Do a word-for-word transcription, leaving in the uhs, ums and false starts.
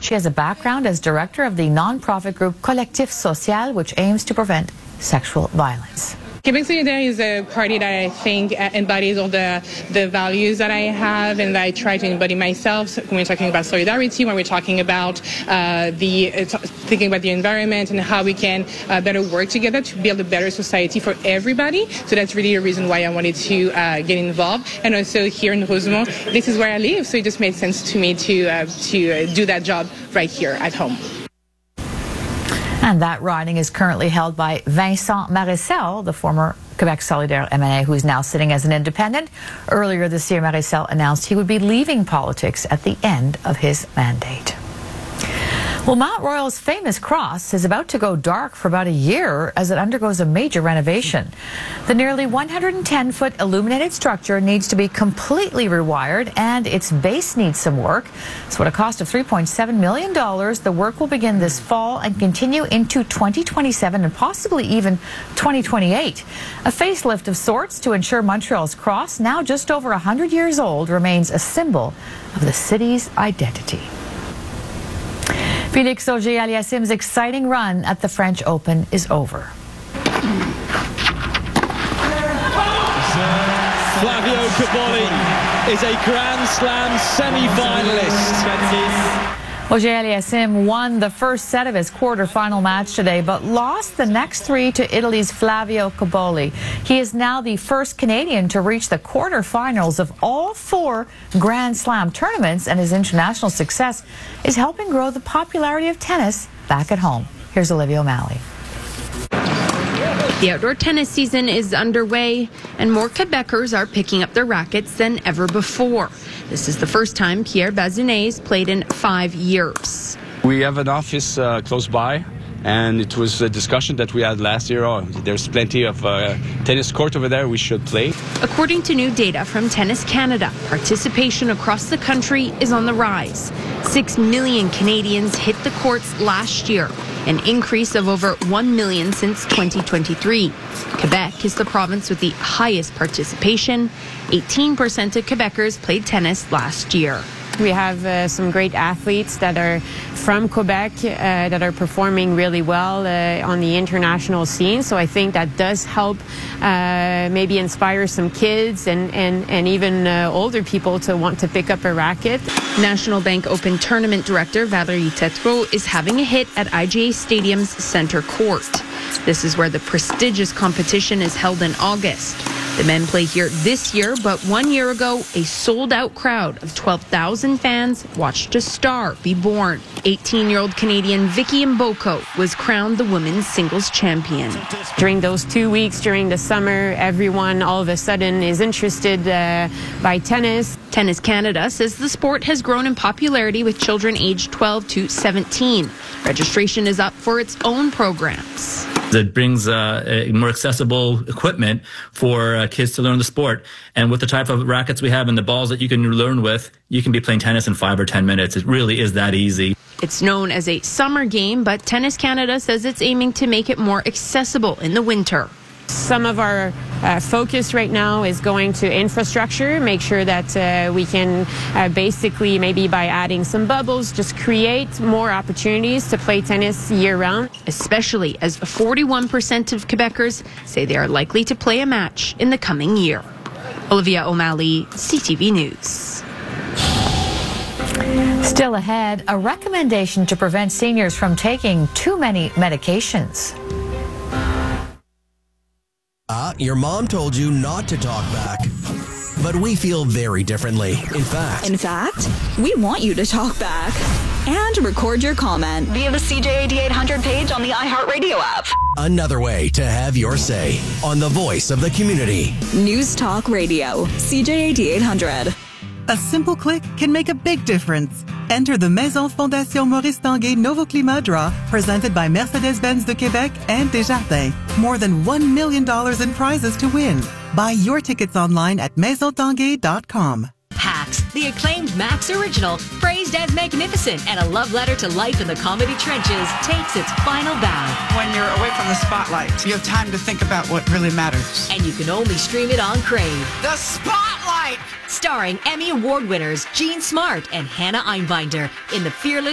She has a background as director of the non-profit group Collectif Social, which aims to prevent sexual violence. Québec Solidaire is a party that I think embodies all the, the values that I have and that I try to embody myself when we're talking about solidarity, when we're talking about uh, the uh, thinking about the environment and how we can uh, better work together to build a better society for everybody. So that's really a reason why I wanted to uh, get involved. And also here in Rosemont, this is where I live, so it just made sense to me to, uh, to uh, do that job right here at home. And that riding is currently held by Vincent Marissal, the former Quebec Solidaire M N A, who is now sitting as an independent. Earlier this year, Marissal announced he would be leaving politics at the end of his mandate. Well, Mount Royal's famous cross is about to go dark for about a year as it undergoes a major renovation. The nearly one hundred ten foot illuminated structure needs to be completely rewired, and its base needs some work. So at a cost of three point seven million dollars, the work will begin this fall and continue into twenty twenty-seven and possibly even twenty twenty-eight. A facelift of sorts to ensure Montreal's cross, now just over one hundred years old, remains a symbol of the city's identity. Felix Auger-Aliassime's exciting run at the French Open is over. Flavio Cobolli is a Grand Slam semi-finalist. Auger-Aliassime won the first set of his quarterfinal match today, but lost the next three to Italy's Flavio Cobolli. He is now the first Canadian to reach the quarterfinals of all four Grand Slam tournaments, and his international success is helping grow the popularity of tennis back at home. Here's Olivia O'Malley. The outdoor tennis season is underway, and more Quebecers are picking up their rackets than ever before. This is the first time Pierre Bazinet played in five years. We have an office uh, close by, and it was a discussion that we had last year. Oh, there's plenty of uh, tennis court over there, we should play. According to new data from Tennis Canada, participation across the country is on the rise. Six million Canadians hit the courts last year, an increase of over one million since twenty twenty-three. Quebec is the province with the highest participation. eighteen percent of Quebecers played tennis last year. We have uh, some great athletes that are from Quebec uh, that are performing really well uh, on the international scene. So I think that does help uh, maybe inspire some kids and, and, and even uh, older people to want to pick up a racket. National Bank Open Tournament Director Valérie Tétrault is having a hit at I G A Stadium's center court. This is where the prestigious competition is held in August. The men play here this year, but one year ago, a sold-out crowd of twelve thousand fans watched a star be born. eighteen-year-old Canadian Vicky Mboko was crowned the women's singles champion. During those two weeks during the summer, everyone all of a sudden is interested uh, by tennis. Tennis Canada says the sport has grown in popularity with children aged twelve to seventeen. Registration is up for its own programs. It brings uh, more accessible equipment for uh, kids to learn the sport. And with the type of rackets we have and the balls that you can learn with, you can be playing tennis in five or ten minutes. It really is that easy. It's known as a summer game, but Tennis Canada says it's aiming to make it more accessible in the winter. Some of our uh, focus right now is going to infrastructure, make sure that uh, we can uh, basically, maybe by adding some bubbles, just create more opportunities to play tennis year-round. Especially as forty-one percent of Quebecers say they are likely to play a match in the coming year. Olivia O'Malley, C T V News. Still ahead, a recommendation to prevent seniors from taking too many medications. Uh, your mom told you not to talk back. But we feel very differently. In fact... In fact, we want you to talk back. And record your comment via the C J A D eight hundred page on the iHeartRadio app. Another way to have your say on the voice of the community. News Talk Radio, C J A D eight hundred. A simple click can make a big difference. Enter the Maison Fondation Maurice Tanguay Novo Climat Draw, presented by Mercedes-Benz de Québec and Desjardins. More than one million dollars in prizes to win. Buy your tickets online at maison tanguay dot com. Hacks, the acclaimed Max original, praised as magnificent and a love letter to life in the comedy trenches, takes its final bow. When you're away from the spotlight, you have time to think about what really matters. And you can only stream it on Crave. The Spotlight! Starring Emmy Award winners Jean Smart and Hannah Einbinder in the fearless